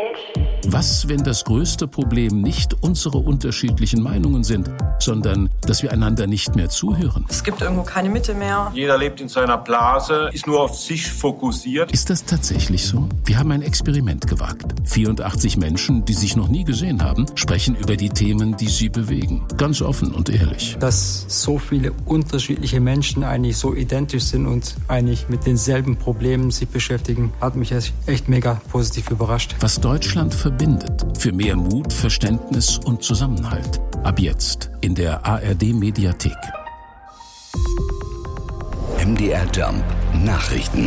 Was, wenn das größte Problem nicht unsere unterschiedlichen Meinungen sind, sondern dass wir einander nicht mehr zuhören? Es gibt irgendwo keine Mitte mehr. Jeder lebt in seiner Blase, ist nur auf sich fokussiert. Ist das tatsächlich so? Wir haben ein Experiment gewagt. 84 Menschen, die sich noch nie gesehen haben, sprechen über die Themen, die sie bewegen. Ganz offen und ehrlich. Dass so viele unterschiedliche Menschen eigentlich so identisch sind und eigentlich mit denselben Problemen sich beschäftigen, hat mich echt mega positiv überrascht. Was Deutschland verbindet. Für mehr Mut, Verständnis und Zusammenhalt. Ab jetzt in der ARD-Mediathek. MDR Jump Nachrichten.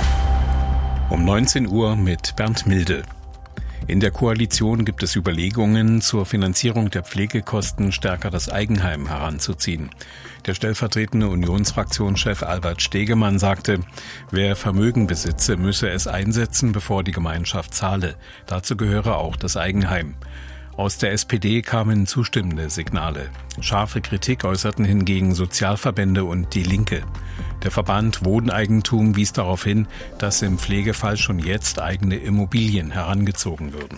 Um 19 Uhr mit Bernd Milde. In der Koalition gibt es Überlegungen, zur Finanzierung der Pflegekosten stärker das Eigenheim heranzuziehen. Der stellvertretende Unionsfraktionschef Albert Stegemann sagte, wer Vermögen besitze, müsse es einsetzen, bevor die Gemeinschaft zahle. Dazu gehöre auch das Eigenheim. Aus der SPD kamen zustimmende Signale. Scharfe Kritik äußerten hingegen Sozialverbände und die Linke. Der Verband Wohneigentum wies darauf hin, dass im Pflegefall schon jetzt eigene Immobilien herangezogen würden.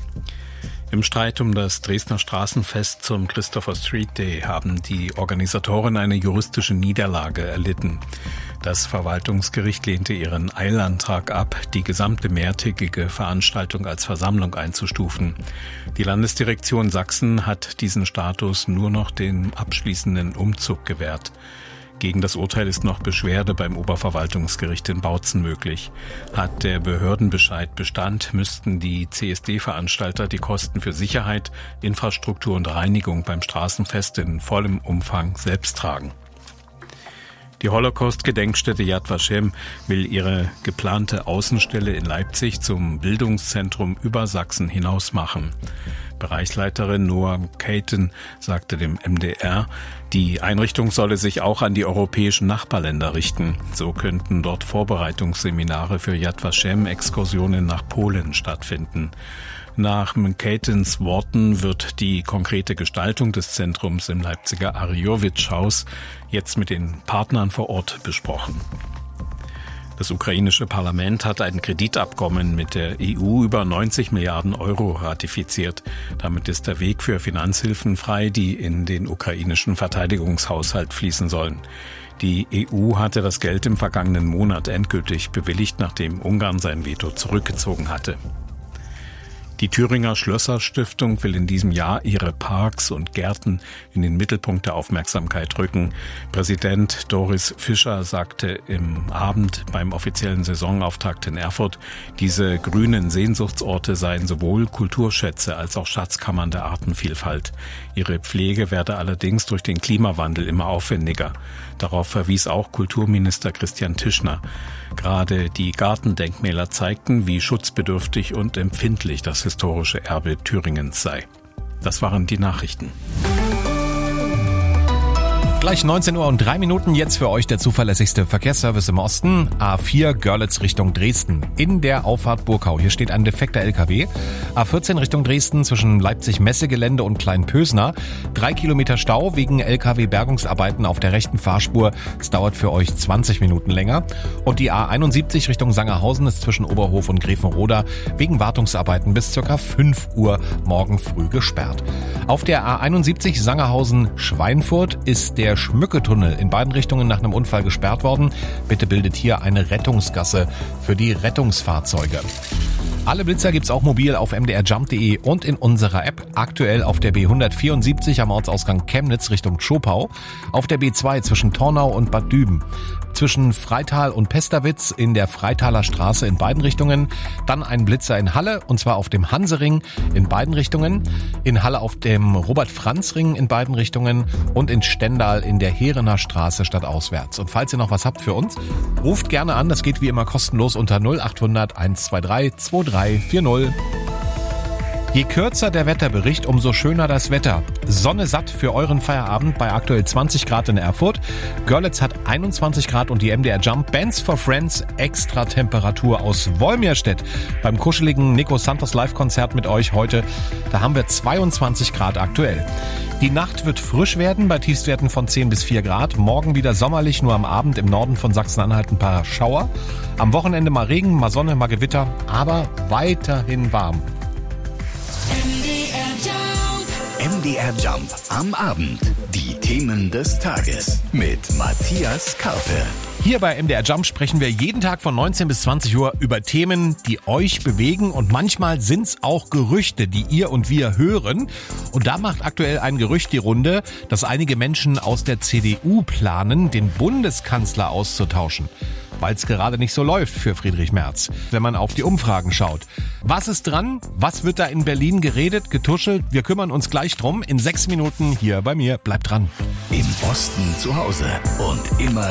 Im Streit um das Dresdner Straßenfest zum Christopher Street Day haben die Organisatoren eine juristische Niederlage erlitten. Das Verwaltungsgericht lehnte ihren Eilantrag ab, die gesamte mehrtägige Veranstaltung als Versammlung einzustufen. Die Landesdirektion Sachsen hat diesen Status nur noch dem abschließenden Umzug gewährt. Gegen das Urteil ist noch Beschwerde beim Oberverwaltungsgericht in Bautzen möglich. Hat der Behördenbescheid Bestand, müssten die CSD-Veranstalter die Kosten für Sicherheit, Infrastruktur und Reinigung beim Straßenfest in vollem Umfang selbst tragen. Die Holocaust-Gedenkstätte Yad Vashem will ihre geplante Außenstelle in Leipzig zum Bildungszentrum über Sachsen hinaus machen. Bereichsleiterin Noah Caton sagte dem MDR, die Einrichtung solle sich auch an die europäischen Nachbarländer richten. So könnten dort Vorbereitungsseminare für Yad Vashem-Exkursionen nach Polen stattfinden. Nach Catons Worten wird die konkrete Gestaltung des Zentrums im Leipziger Arjowitsch-Haus jetzt mit den Partnern vor Ort besprochen. Das ukrainische Parlament hat ein Kreditabkommen mit der EU über 90 Milliarden Euro ratifiziert. Damit ist der Weg für Finanzhilfen frei, die in den ukrainischen Verteidigungshaushalt fließen sollen. Die EU hatte das Geld im vergangenen Monat endgültig bewilligt, nachdem Ungarn sein Veto zurückgezogen hatte. Die Thüringer Schlösser-Stiftung will in diesem Jahr ihre Parks und Gärten in den Mittelpunkt der Aufmerksamkeit rücken. Präsident Doris Fischer sagte im Abend beim offiziellen Saisonauftakt in Erfurt, diese grünen Sehnsuchtsorte seien sowohl Kulturschätze als auch Schatzkammern der Artenvielfalt. Ihre Pflege werde allerdings durch den Klimawandel immer aufwendiger. Darauf verwies auch Kulturminister Christian Tischner. Gerade die Gartendenkmäler zeigten, wie schutzbedürftig und empfindlich das historische Erbe Thüringens sei. Das waren die Nachrichten. Gleich 19:03 Uhr, jetzt für euch der zuverlässigste Verkehrsservice im Osten. A4 Görlitz Richtung Dresden. In der Auffahrt Burkau. Hier steht ein defekter LKW. A14 Richtung Dresden zwischen Leipzig-Messegelände und Kleinpösner. 3 Kilometer Stau wegen LKW-Bergungsarbeiten auf der rechten Fahrspur. Es dauert für euch 20 Minuten länger. Und die A71 Richtung Sangerhausen ist zwischen Oberhof und Grevenroda wegen Wartungsarbeiten bis ca. 5 Uhr morgen früh gesperrt. Auf der A71 Sangerhausen-Schweinfurt ist der Schmücketunnel in beiden Richtungen nach einem Unfall gesperrt worden. Bitte bildet hier eine Rettungsgasse für die Rettungsfahrzeuge. Alle Blitzer gibt's auch mobil auf mdrjump.de und in unserer App. Aktuell auf der B174 am Ortsausgang Chemnitz Richtung Zschopau. Auf der B2 zwischen Tornau und Bad Düben. Zwischen Freital und Pesterwitz in der Freitaler Straße in beiden Richtungen. Dann ein Blitzer in Halle und zwar auf dem Hansering in beiden Richtungen. In Halle auf dem Robert-Franz-Ring in beiden Richtungen und in Stendal in der Heerener Straße stadtauswärts. Und falls ihr noch was habt für uns, ruft gerne an. Das geht wie immer kostenlos unter 0800 123 2340. Je kürzer der Wetterbericht, umso schöner das Wetter. Sonne satt für euren Feierabend bei aktuell 20 Grad in Erfurt. Görlitz hat 21 Grad und die MDR Jump Bands for Friends extra Temperatur aus Wolmirstedt. Beim kuscheligen Nico Santos Live-Konzert mit euch heute, da haben wir 22 Grad aktuell. Die Nacht wird frisch werden bei Tiefstwerten von 10 bis 4 Grad. Morgen wieder sommerlich, nur am Abend im Norden von Sachsen-Anhalt ein paar Schauer. Am Wochenende mal Regen, mal Sonne, mal Gewitter, aber weiterhin warm. MDR Jump am Abend. Die Themen des Tages mit Matthias Karpe. Hier bei MDR Jump sprechen wir jeden Tag von 19 bis 20 Uhr über Themen, die euch bewegen, und manchmal sind's auch Gerüchte, die ihr und wir hören. Und da macht aktuell ein Gerücht die Runde, dass einige Menschen aus der CDU planen, den Bundeskanzler auszutauschen, weil es gerade nicht so läuft für Friedrich Merz, wenn man auf die Umfragen schaut. Was ist dran? Was wird da in Berlin geredet, getuschelt? Wir kümmern uns gleich drum in 6 Minuten hier bei mir. Bleibt dran. Im Osten zu Hause und immer